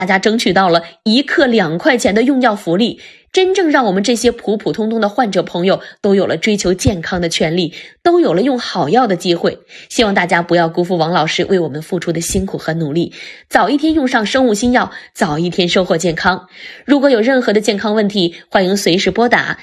大家争取到了1克2块钱的用药福利，真正让我们这些普普通通的患者朋友都有了追求健康的权利，都有了用好药的机会。希望大家不要辜负王老师为我们付出的辛苦和努力，早一天用上生物新药，早一天收获健康。如果有任何的健康问题，欢迎随时拨打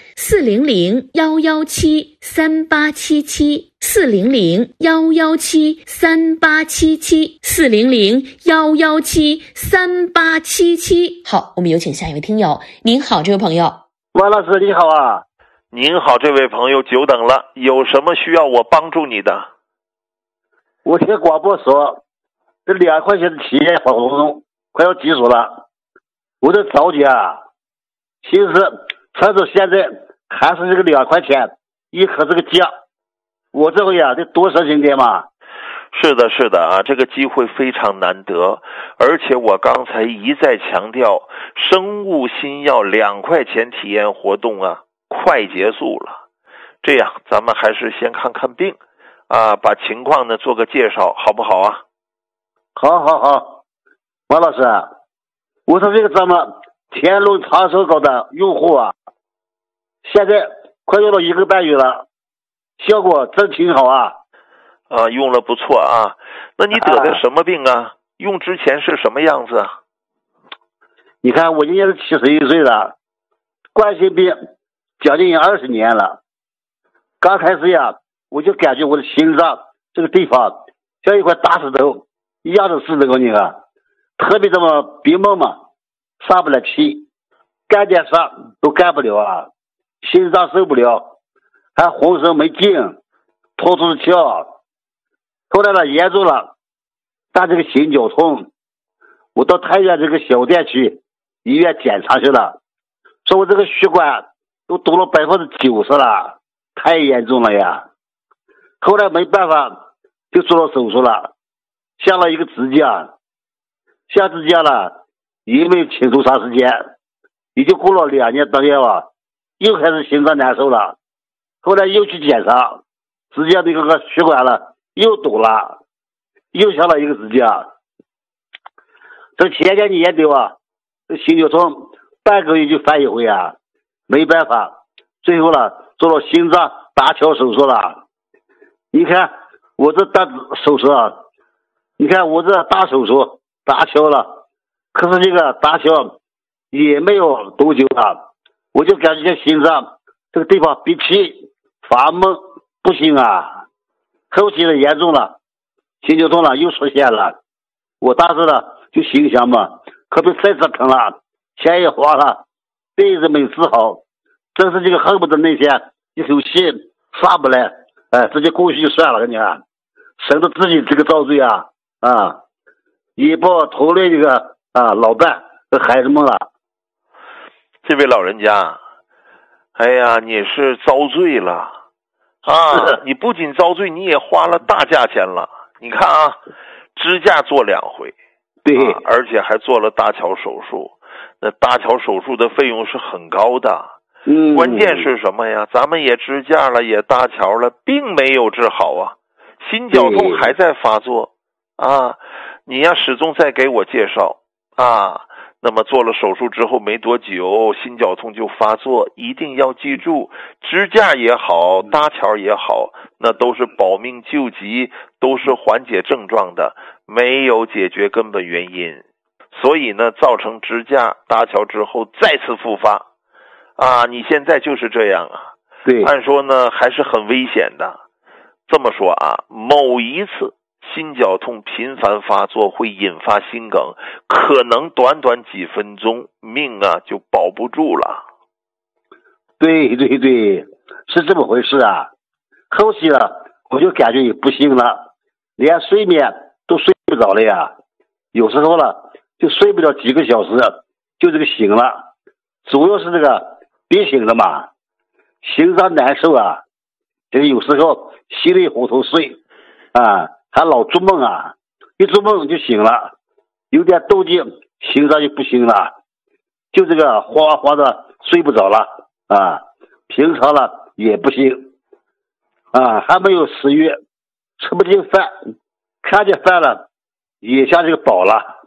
400-117-3877，400-117-3877，400-117-3877。好，我们有请下一位听友。您好，这位朋友。 王老师你好啊。 您好，这位朋友，久等了，有什么需要我帮助你的？ 我听广播说这2块钱的体验活动快要结束了，我这着急啊，其实趁着现在还是这个2块钱1克这个价，我这回啊得多申请点嘛。 是的是的啊，这个机会非常难得，而且我刚才一再强调，生物新药2块钱体验活动啊快结束了。这样咱们还是先看看病啊，把情况呢做个介绍好不好啊？ 好，王老师，我是这个咱们天龙长寿膏的用户啊，现在快用了1个半月了，效果真挺好啊。 用了不错啊。那你得的什么病啊？用之前是什么样子啊？ 你看我今年是71岁了，冠心病将近20年了。刚开始呀，我就感觉我的心脏这个地方像一块大石头一样的似的，你看，特别这么憋闷嘛，上不来气，干点啥都干不了啊，心脏受不了，还浑身没劲，突突的跳。后来呢严重了，但这个心绞痛，我到太原这个小店去医院检查去了，说我这个血管都堵了90%了，太严重了呀。后来没办法就做了手术了，下了一个支架，下支架了也没清楚啥时间，也就过了2年多月吧，又开始心脏难受了。后来又去检查，支架那个血管了又堵了，又下了一个支架。这前年底啊，这心绞痛半个月就犯一回啊，没办法，最后了做了心脏搭桥手术了。你看我这大手术啊，你看我这大手术搭桥了，可是这个搭桥也没有多久了，我就感觉心脏这个地方憋气发闷不行啊。后期的严重了，心绞痛了又出现了，我当时呢就心想嘛，可别再折腾了，钱也花了，病也没治好，真是这个恨不得那天一口气上不来，直接过去就算了，你看，省得自己这个遭罪啊，也不拖累这个老伴和孩子们了。 这位老人家，哎呀，你是遭罪了啊！你不仅遭罪，你也花了大价钱了。你看啊，支架做2回， 对， 而且还做了搭桥手术。那搭桥手术的费用是很高的。关键是什么呀？咱们也支架了，也搭桥了，并没有治好啊，心绞痛还在发作啊！你呀，始终在给我介绍啊。那么做了手术之后没多久，心绞痛就发作，一定要记住，支架也好，搭桥也好，那都是保命救急，都是缓解症状的，没有解决根本原因。所以呢，造成支架搭桥之后再次复发啊！你现在就是这样啊。 对， 按说呢还是很危险的。这么说啊，某一次心绞痛频繁发作会引发心梗，可能短短几分钟命啊就保不住了。 对，是这么回事啊。后期了我就感觉也不行了，连睡眠都睡不着了呀，有时候了就睡不了几个小时就这个醒了，主要是这个憋醒了嘛，心脏难受啊，这个有时候稀里糊涂睡啊，还老做梦啊，一做梦就醒了，有点动静心脏就不行了，就这个哗哗的睡不着了啊，平常了也不行啊，还没有食欲，吃不进饭，看见饭了也像这个饱了，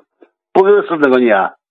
不认识这个你啊？